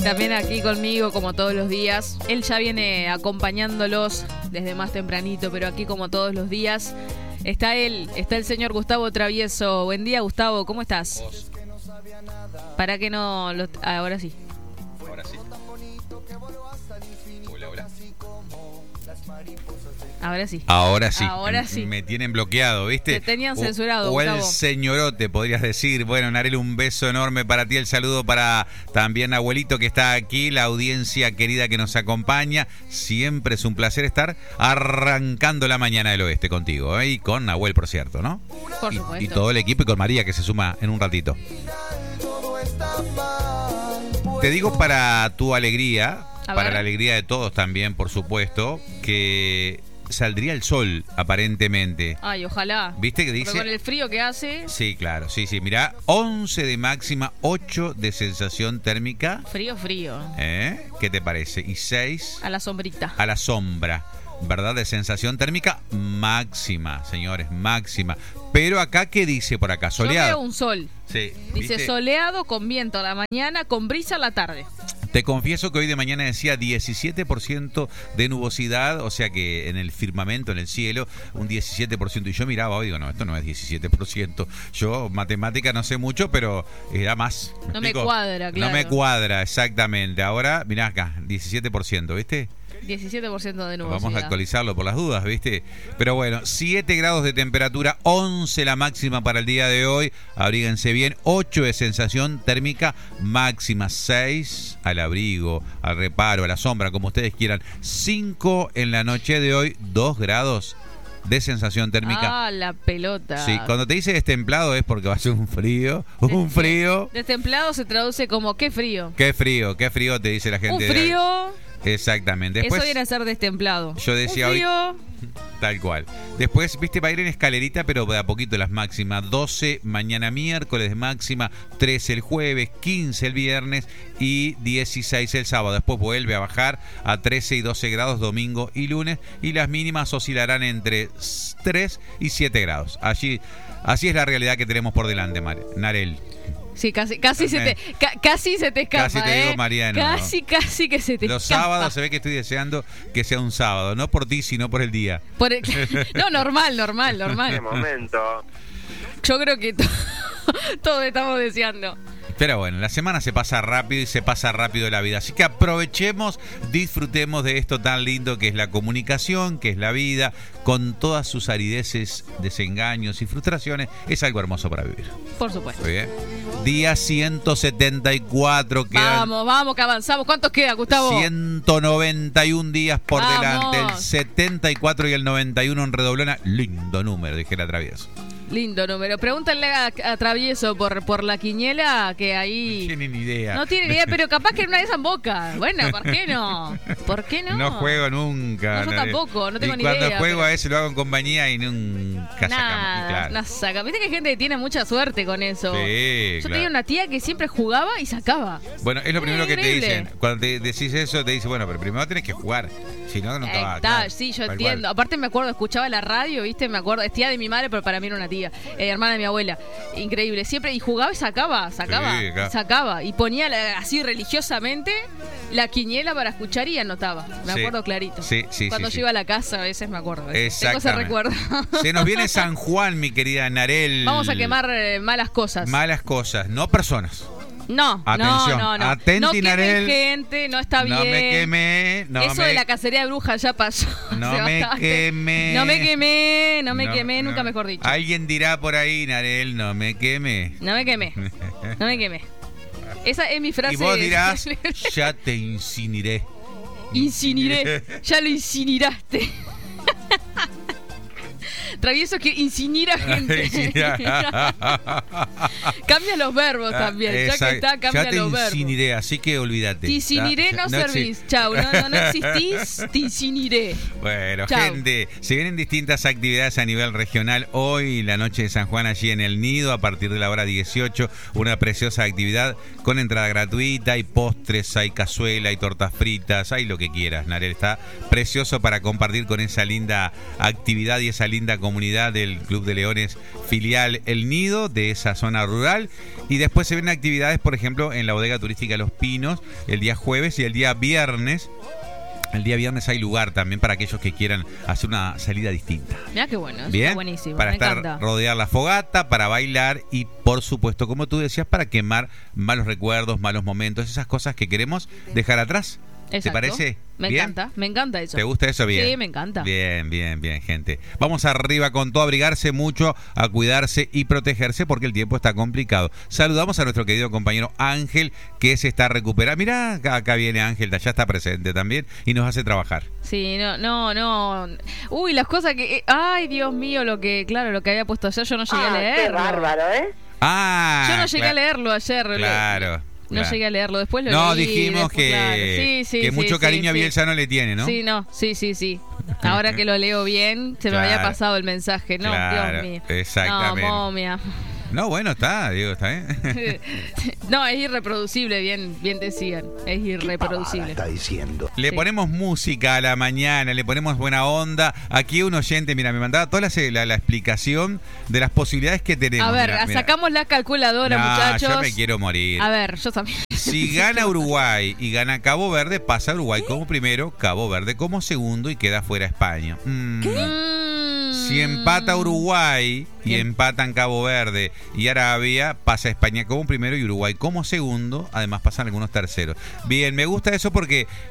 también aquí conmigo como todos los días. Él ya viene acompañándolos desde más tempranito, pero aquí como todos los días está él, está el señor Gustavo Travieso. Buen día, Gustavo, ¿cómo estás? Para que no... Ahora sí. Ahora sí. Hola, hola. Ahora sí. Ahora sí. Ahora sí. Me tienen bloqueado, ¿viste? Te tenían censurado, o el Gustavo. señorote, podrías decir. Bueno, Narel, un beso enorme para ti. El saludo para también Abuelito que está aquí, la audiencia querida que nos acompaña. Siempre es un placer estar arrancando la mañana del oeste contigo, ¿eh? Y con Nahuel, por cierto, ¿no? Por supuesto. Y todo el equipo y con María que se suma en un ratito. Te digo para tu alegría, para la alegría de todos también, por supuesto, que saldría el sol, aparentemente. Ay, ojalá. ¿Viste que dice? Porque con el frío que hace... Sí, claro, sí. Mirá, 11 de máxima, 8 de sensación térmica. Frío. ¿Qué te parece? Y 6... A la sombrita. A la sombra, ¿verdad? De sensación térmica máxima, señores, máxima. Pero acá, ¿qué dice por acá? Soleado. Yo veo un sol. Sí. Dice ¿viste? soleado, con viento a la mañana, con brisa a la tarde. Te confieso que hoy de mañana decía 17% de nubosidad, o sea que en el firmamento, en el cielo, un 17%. Y yo miraba hoy, digo, no, esto no es 17%. Yo, matemática, no sé mucho, pero era más. No me cuadra, claro. No me cuadra, exactamente. Ahora, mirá acá, 17%, ¿viste? 17% de nubosidad. Vamos a actualizarlo por las dudas, ¿viste? Pero bueno, 7 grados de temperatura, 11 la máxima para el día de hoy. Abríguense bien, 8 de sensación térmica máxima, 6 al abrigo, al reparo, a la sombra, como ustedes quieran. 5 en la noche de hoy, 2 grados de sensación térmica. Ah, la pelota. Sí, cuando te dice destemplado es porque va a ser un frío. Destemplado se traduce como qué frío. Qué frío te dice la gente. Un frío. Exactamente. Después, eso viene a ser destemplado. Yo decía un frío. hoy. Tal cual. Después, viste, va a ir en escalerita, pero de a poquito las máximas. 12 mañana miércoles de máxima, 13 el jueves, 15 el viernes y 16 el sábado. Después vuelve a bajar a 13 y 12 grados domingo y lunes. Y las mínimas oscilarán entre 3 y 7 grados. Así es la realidad que tenemos por delante, Narel. Sí, casi se te escapa. Casi te digo Mariano. Casi que se te escapa. Los sábados se ve que estoy deseando que sea un sábado, no por ti, sino por el día. No, normal. Qué momento. Yo creo que todos estamos deseando. Pero bueno, la semana se pasa rápido y se pasa rápido la vida. Así que aprovechemos, disfrutemos de esto tan lindo que es la comunicación, que es la vida, con todas sus arideces, desengaños y frustraciones. Es algo hermoso para vivir. Por supuesto. Muy bien. Día 174. Vamos, que avanzamos. ¿Cuántos queda, Gustavo? 191 días por ¡Vamos! delante. El 74 y el 91 en redoblona. Lindo número, dijera Travieso. Lindo número. Pregúntale a Travieso por la quiniela, que ahí... No tiene ni idea. No tiene ni idea, pero capaz que en una de esas en Boca. Bueno, ¿por qué no? ¿Por qué no? No juego nunca. No, yo tampoco, no tengo ni idea. Y cuando juego a veces lo hago en compañía y nunca sacamos. Claro. No saca. Viste que hay gente que tiene mucha suerte con eso. Sí, yo tenía una tía que siempre jugaba y sacaba. Bueno, es lo primero que te increíble. dicen. Cuando te decís eso, te dicen, bueno, pero primero tenés que jugar. Si no, nunca va. Claro, sí, yo entiendo. Aparte me acuerdo, escuchaba la radio, ¿viste? Me acuerdo, es tía de mi madre, pero para mí era una tía. Hermana de mi abuela. Increíble. Siempre, y jugaba y sacaba. Sí, claro. Sacaba. Y ponía así religiosamente la quiniela para escuchar y anotaba. Me acuerdo clarito. Sí. Cuando yo iba a la casa, a veces me acuerdo. Tengo Exactamente. ese recuerdo. Se nos viene San Juan, mi querida Narel. Vamos a quemar malas cosas. Malas cosas, no personas. No, atención, no. Atenti, no Narel. Gente, no está bien. No me quemé. Eso de la cacería de brujas ya pasó. No me quemé. No me quemé, nunca mejor dicho. Alguien dirá por ahí, Narel, no me quemé. No me quemé. Esa es mi frase. Y vos dirás, ya te incineré. Inciniré. Ya lo incineraste. Travieso que incinera gente. Cambia los verbos también. Ya que está, cambia los verbos. Ya te incineré, así que olvídate. Te incineré, no servís. Chau, no existís, te incineré. Bueno, Chau. gente, se vienen distintas actividades a nivel regional. Hoy, la noche de San Juan, allí en El Nido, a partir de la hora 18, una preciosa actividad con entrada gratuita, hay postres, hay cazuela, hay tortas fritas, hay lo que quieras, Narel. Está precioso para compartir con esa linda actividad y esa linda comunidad del Club de Leones filial El Nido, de esa zona rural. Y después se ven actividades, por ejemplo, en la bodega turística Los Pinos, el día jueves y el día viernes. El día viernes hay lugar también para aquellos que quieran hacer una salida distinta. Mirá qué bueno, Bien, está buenísimo. para me estar encanta. rodear la fogata, para bailar y por supuesto, como tú decías, para quemar malos recuerdos, malos momentos, esas cosas que queremos dejar atrás. Exacto. ¿Te parece? Me ¿Bien? encanta eso. ¿Te gusta eso? Bien. Sí, me encanta. Bien, gente. Vamos arriba con todo, a abrigarse mucho, a cuidarse y protegerse porque el tiempo está complicado. Saludamos a nuestro querido compañero Ángel, que se está recuperando. Mirá, acá viene Ángel, ya está presente también y nos hace trabajar. Sí, no. Uy, las cosas que... Ay, Dios mío, lo que había puesto ayer, yo no llegué a leerlo. Qué bárbaro, ¿eh? Ah, Yo no llegué a leerlo ayer. Claro. No llegué a leerlo, después lo No, leí. dijimos después, claro. que mucho cariño a Bielsa no le tiene, ¿no? Sí. Ahora que lo leo bien, se me Claro. había pasado el mensaje. No, Claro, Dios mío. exactamente. No, momia. No, bueno, está bien. No, es irreproducible, bien decían. Es irreproducible. Está diciendo. Le Sí. ponemos música a la mañana, le ponemos buena onda. Aquí un oyente, mira, me mandaba toda la explicación de las posibilidades que tenemos. A ver, Mirá. sacamos la calculadora, No, muchachos. yo me quiero morir. A ver, yo también. Si gana Uruguay y gana Cabo Verde, pasa Uruguay como primero, Cabo Verde como segundo y queda fuera España. Si empata Uruguay y Bien. empatan Cabo Verde y Arabia, pasa España como primero y Uruguay como segundo. Además pasan algunos terceros. Bien, me gusta eso porque